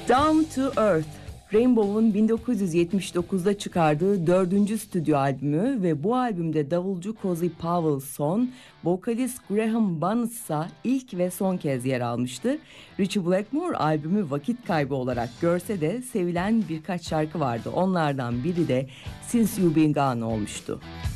Down to Earth, Rainbow'un 1979'da çıkardığı 4. stüdyo albümü ve bu albümde davulcu Cozy Powell son, vokalist Graham Bannis'a ilk ve son kez yer almıştı. Ritchie Blackmore albümü vakit kaybı olarak görse de sevilen birkaç şarkı vardı. Onlardan biri de Since You Been Gone olmuştu.